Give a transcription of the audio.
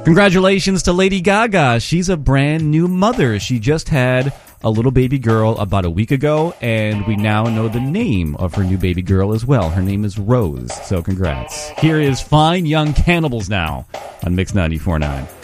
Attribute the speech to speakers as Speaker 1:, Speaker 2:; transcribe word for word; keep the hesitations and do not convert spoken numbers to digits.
Speaker 1: Congratulations to Lady Gaga. She's a brand new mother. She just had a little baby girl about a week ago, and we now know the name of her new baby girl as well. Her name is Rose, so congrats. Here is Fine Young Cannibals now on Mix ninety-four point nine.